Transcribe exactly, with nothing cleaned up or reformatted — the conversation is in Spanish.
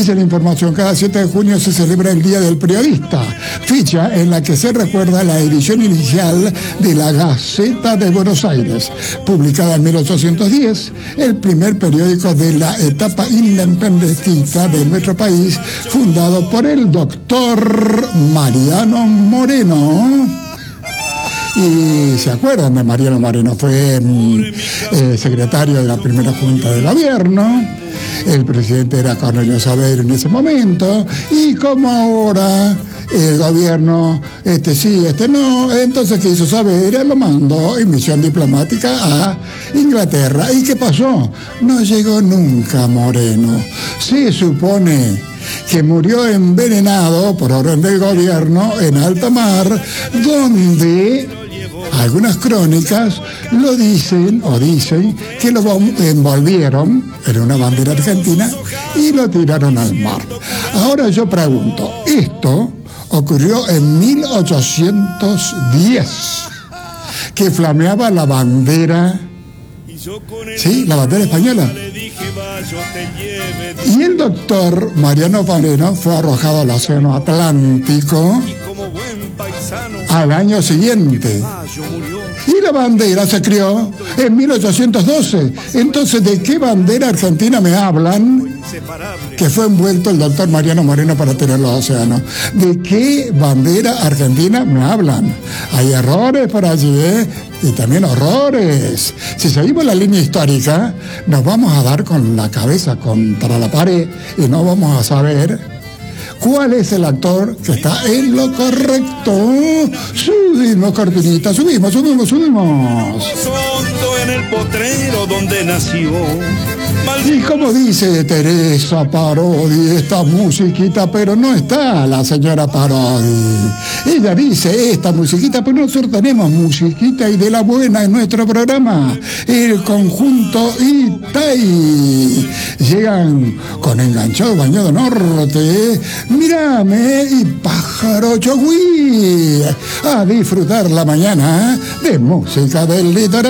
Dice la información, cada siete de junio se celebra el Día del Periodista, ficha en la que se recuerda la edición inicial de la Gaceta de Buenos Aires, publicada en mil ochocientos diez, el primer periódico de la etapa independentista de nuestro país, fundado por el doctor Mariano Moreno. Y se acuerdan de Mariano Moreno, fue eh, secretario de la primera Junta de Gobierno, el presidente era Cornelio Saavedra en ese momento, y como ahora el gobierno, este sí, este no, entonces ¿qué hizo Saavedra? Lo mandó en misión diplomática a Inglaterra. ¿Y qué pasó? No llegó nunca Moreno. Se supone que murió envenenado por orden del gobierno en alta mar, donde algunas crónicas lo dicen o dicen que lo envolvieron en una bandera argentina y lo tiraron al mar. Ahora yo pregunto, esto ocurrió en mil ochocientos diez, que flameaba la bandera, sí, la bandera española. Y el doctor Mariano Moreno fue arrojado al Océano Atlántico al año siguiente. Y la bandera se creó en mil ochocientos doce. Entonces, ¿de qué bandera argentina me hablan que fue envuelto el doctor Mariano Moreno para tener los océanos? ¿De qué bandera argentina me hablan? Hay errores por allí, ¿eh? Y también horrores. Si seguimos la línea histórica, nos vamos a dar con la cabeza contra la pared y no vamos a saber cuál es el actor que está en lo correcto. Subimos, cortinita, subimos, subimos, subimos. En el potrero donde nació. Y como dice Teresa Parodi, esta musiquita, pero no está la señora Parodi. Ella dice esta musiquita, pero nosotros tenemos musiquita y de la buena en nuestro programa. El conjunto Itay. Llegan con Enganchado Bañado Norte, Mírame y Pájaro Chogüí. A disfrutar la mañana de música del litoral.